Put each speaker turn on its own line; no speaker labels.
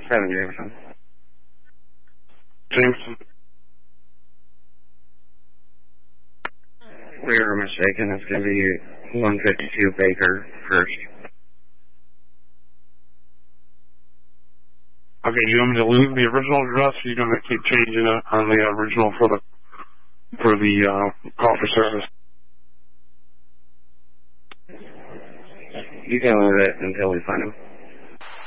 7 Jameson.
Jameson.
We were mistaken. It's going to be 152 Baker first.
Okay, do you want me to leave the original address, or are you going to keep changing it on the original for the call for service?
You can leave it until we find him.